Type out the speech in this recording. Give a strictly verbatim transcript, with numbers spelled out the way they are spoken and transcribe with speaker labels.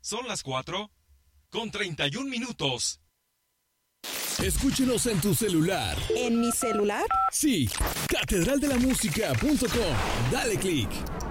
Speaker 1: Son las cuatro con treinta y un minutos.
Speaker 2: Escúchenos en tu celular.
Speaker 3: ¿En mi celular?
Speaker 2: Sí, catedral de la música punto com. Dale click.